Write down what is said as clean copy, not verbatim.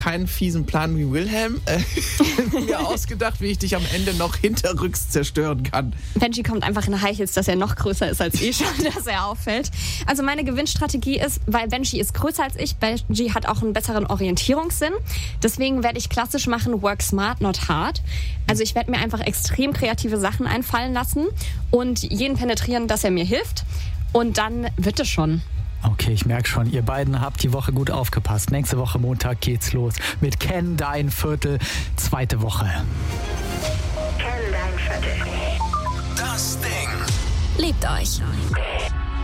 keinen fiesen Plan wie Wilhelm mir ausgedacht, wie ich dich am Ende noch hinterrücks zerstören kann. Benji kommt einfach in High Heels, dass er noch größer ist als ich schon, dass er auffällt. Also meine Gewinnstrategie ist, weil Benji ist größer als ich, Benji hat auch einen besseren Orientierungssinn. Deswegen werde ich klassisch machen, work smart, not hard. Also ich werde mir einfach extrem kreative Sachen einfallen lassen und jeden penetrieren, dass er mir hilft. Und dann wird es schon. Okay, ich merke schon, ihr beiden habt die Woche gut aufgepasst. Nächste Woche Montag geht's los mit Kenn dein Viertel, 2. Woche. Kenn dein Viertel. Das Ding. Liebt euch.